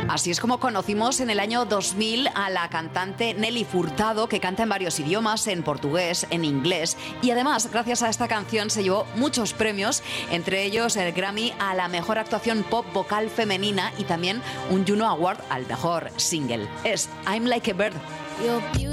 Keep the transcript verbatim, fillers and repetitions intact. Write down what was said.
Así es como conocimos en el año dos mil a la cantante Nelly Furtado, que canta en varios idiomas, en portugués, en inglés. Y además, gracias a esta canción, se llevó muchos premios, entre ellos el Grammy a la mejor actuación pop vocal femenina y también un Juno Award al mejor single. Es I'm Like a Bird.